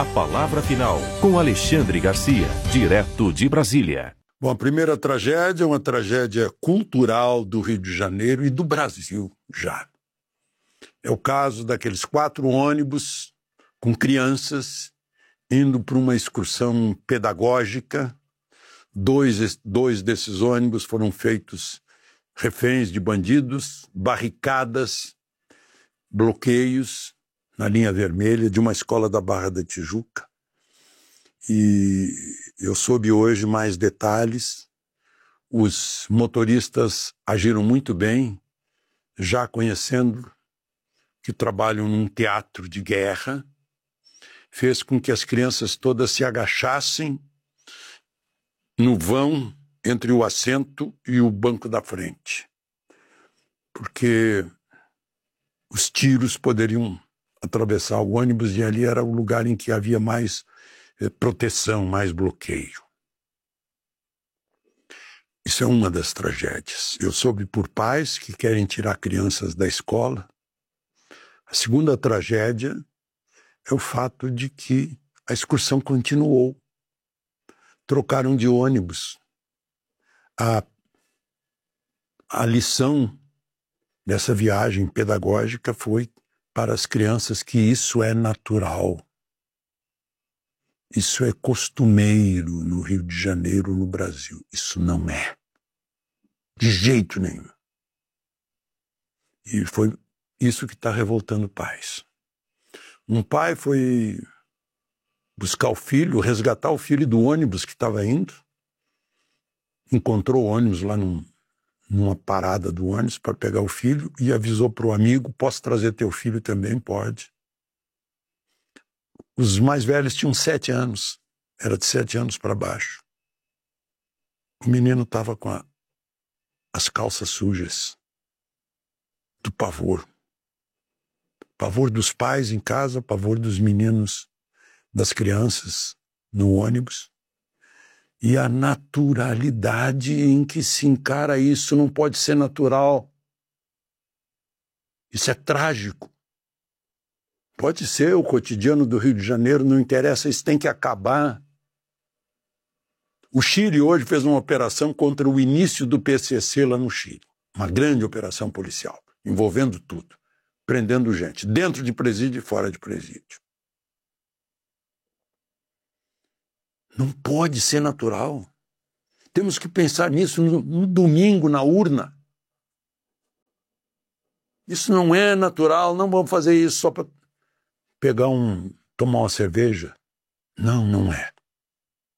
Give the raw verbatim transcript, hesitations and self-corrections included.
palavra final, com Alexandre Garcia, direto de Brasília. Bom, a primeira tragédia é uma tragédia cultural do Rio de Janeiro e do Brasil já. É o caso daqueles quatro ônibus com crianças indo para uma excursão pedagógica. Dois, dois desses ônibus foram feitos reféns de bandidos, barricadas, bloqueios na linha vermelha de uma escola da Barra da Tijuca. E eu soube hoje mais detalhes. Os motoristas agiram muito bem, já conhecendo que trabalham num teatro de guerra, fez com que as crianças todas se agachassem no vão entre o assento e o banco da frente, porque os tiros poderiam atravessar o ônibus e ali era o lugar em que havia mais eh, proteção, mais bloqueio. Isso é uma das tragédias. Eu soube por pais que querem tirar crianças da escola. A segunda tragédia é o fato de que a excursão continuou. Trocaram de ônibus. A, a lição dessa viagem pedagógica foi para as crianças que isso é natural. Isso é costumeiro no Rio de Janeiro, no Brasil. Isso não é. De jeito nenhum. E foi isso que está revoltando pais. Um pai foi buscar o filho, resgatar o filho do ônibus que estava indo. Encontrou o ônibus lá num, numa parada do ônibus para pegar o filho e avisou para o amigo, posso trazer teu filho também? Pode. Os mais velhos tinham sete anos, era de sete anos para baixo. O menino estava com a, as calças sujas, do pavor. Pavor dos pais em casa, pavor dos meninos, das crianças no ônibus. E a naturalidade em que se encara isso não pode ser natural. Isso é trágico. Pode ser o cotidiano do Rio de Janeiro, não interessa, isso tem que acabar. O Chile hoje fez uma operação contra o início do P C C lá no Chile. Uma grande operação policial, envolvendo tudo, prendendo gente, dentro de presídio e fora de presídio. Não pode ser natural. Temos que pensar nisso no, no domingo, na urna. Isso não é natural, não vamos fazer isso só para pegar um, tomar uma cerveja. Não, não é.